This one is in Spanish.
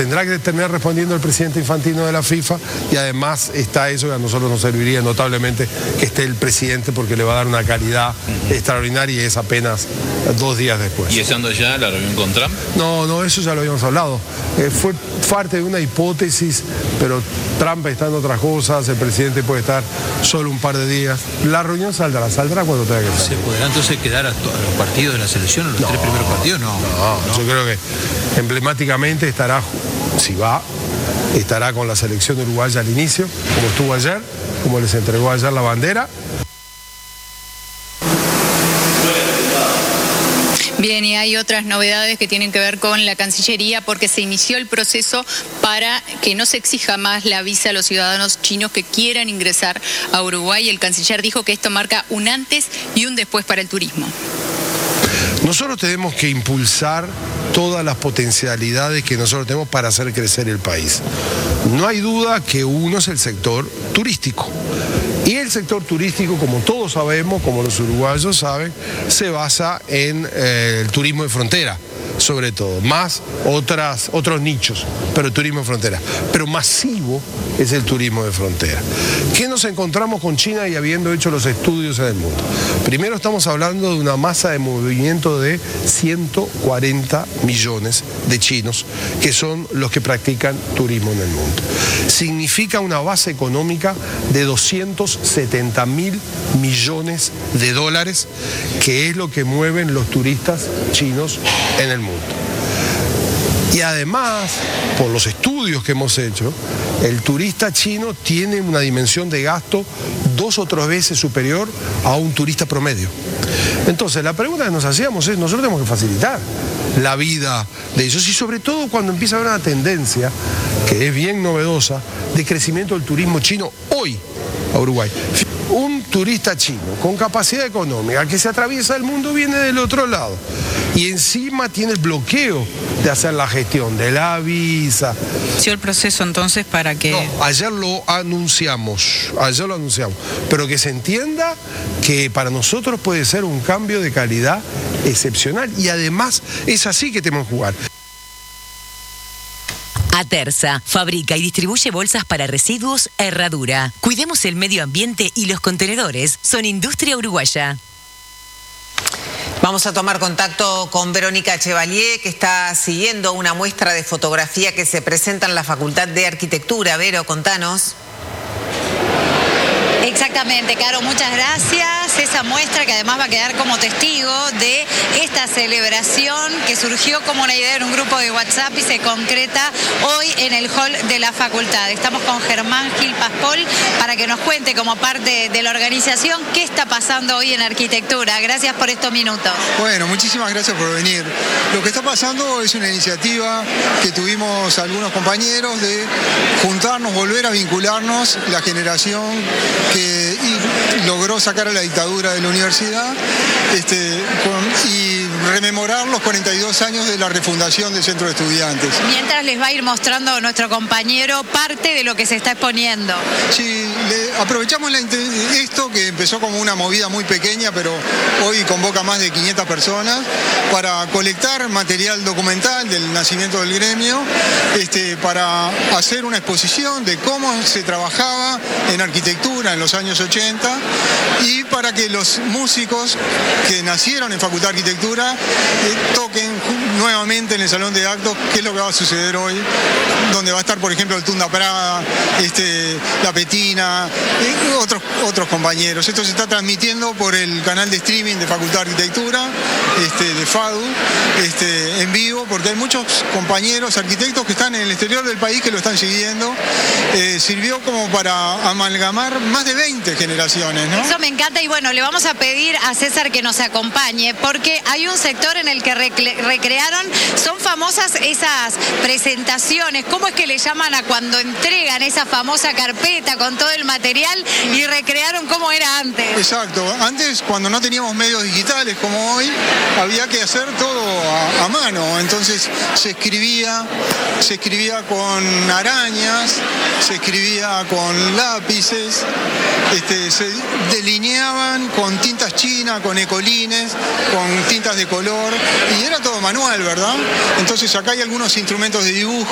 tendrá que terminar respondiendo el presidente Infantino de la FIFA, y además está eso que a nosotros nos serviría notablemente que esté el presidente, porque le va a dar una calidad extraordinaria, y es apenas 2 días después. ¿Y estando ya la reunión con Trump? No, eso ya lo habíamos hablado. Fue parte de una hipótesis, pero Trump está en otras cosas, el presidente puede estar solo un par de días. La reunión saldrá cuando tenga que salir. ¿Se podrá entonces quedar a los partidos de la selección, a los 3 primeros partidos? No, yo creo que emblemáticamente estará, si va, estará con la selección uruguaya al inicio, como estuvo ayer, como les entregó ayer la bandera. Bien, y hay otras novedades que tienen que ver con la Cancillería, porque se inició el proceso para que no se exija más la visa a los ciudadanos chinos que quieran ingresar a Uruguay. El canciller dijo que esto marca un antes y un después para el turismo. Nosotros tenemos que impulsar todas las potencialidades que nosotros tenemos para hacer crecer el país. No hay duda que uno es el sector turístico. Y el sector turístico, como todos sabemos, como los uruguayos saben, se basa en el turismo de frontera, sobre todo, más otros nichos, pero el turismo de frontera. Pero masivo es el turismo de frontera. ¿Qué nos encontramos con China y habiendo hecho los estudios en el mundo? Primero estamos hablando de una masa de movimiento de 140 millones de chinos, que son los que practican turismo en el mundo. Significa una base económica de 270.000 millones de dólares, que es lo que mueven los turistas chinos en el mundo. Y además, por los estudios que hemos hecho, el turista chino tiene una dimensión de gasto 2 o 3 veces superior a un turista promedio. Entonces, la pregunta que nos hacíamos es, nosotros tenemos que facilitar la vida de ellos, y sobre todo cuando empieza a haber una tendencia, que es bien novedosa, de crecimiento del turismo chino hoy a Uruguay. Un turista chino con capacidad económica que se atraviesa el mundo viene del otro lado y encima tiene el bloqueo de hacer la gestión de la visa. ¿Inició el proceso entonces para que...? No, ayer lo anunciamos, pero que se entienda que para nosotros puede ser un cambio de calidad excepcional, y además es así que tenemos que jugar. Atersa fabrica y distribuye bolsas para residuos Herradura. Cuidemos el medio ambiente y los contenedores son industria uruguaya. Vamos a tomar contacto con Verónica Chevalier, que está siguiendo una muestra de fotografía que se presenta en la Facultad de Arquitectura. Vero, contanos. Exactamente, Caro, muchas gracias. Esa muestra que además va a quedar como testigo de esta celebración que surgió como una idea en un grupo de WhatsApp y se concreta hoy en el hall de la facultad. Estamos con Germán Gil Paspol para que nos cuente como parte de la organización qué está pasando hoy en arquitectura. Gracias por estos minutos. Bueno, muchísimas gracias por venir. Lo que está pasando es una iniciativa que tuvimos algunos compañeros de juntarnos, volver a vincularnos, la generación que logró sacar a la dictadura de la universidad y rememorar los 42 años de la refundación del Centro de Estudiantes. Mientras les va a ir mostrando nuestro compañero parte de lo que se está exponiendo. Sí, aprovechamos esto que empezó como una movida muy pequeña, pero hoy convoca más de 500 personas para colectar material documental del nacimiento del gremio, para hacer una exposición de cómo se trabajaba en arquitectura en los años 80 y para que los músicos que nacieron en Facultad de Arquitectura toquen nuevamente en el Salón de Actos, que es lo que va a suceder hoy, donde va a estar, por ejemplo, el Tunda Prada, La Petina, otros compañeros. Esto se está transmitiendo por el canal de streaming de Facultad de Arquitectura, de FADU, en vivo, porque hay muchos compañeros arquitectos que están en el exterior del país que lo están siguiendo. Sirvió como para amalgamar más de 20 generaciones, ¿no? Eso me encanta, y bueno, le vamos a pedir a César que nos acompañe, porque hay un sector en el que recrearon, son famosas esas presentaciones, ¿cómo es que le llaman a cuando entregan esa famosa carpeta con todo el material y recrearon cómo era antes? Exacto, antes cuando no teníamos medios digitales como hoy, había que hacer todo a mano, entonces se escribía con arañas, se escribía con lápices, se delineaban con tintas chinas, con ecolines, con tintas de color, y era todo manual, ¿verdad? Entonces acá hay algunos instrumentos de dibujo